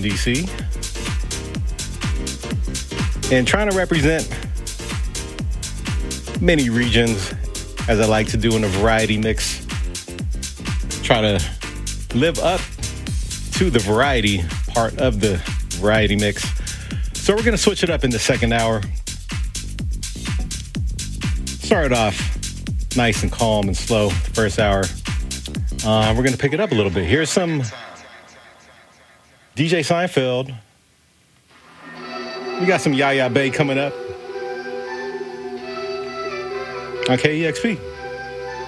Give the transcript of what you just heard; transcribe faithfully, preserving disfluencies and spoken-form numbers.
D C. And trying to represent many regions, as I like to do in a variety mix. Trying to live up to the variety part of the variety mix. So we're going to switch it up in the second hour. Start off nice and calm and slow the first hour. Uh, we're going to pick it up a little bit. Here's some D J Seinfeld. We got some Yaya Bay coming up on K E X P.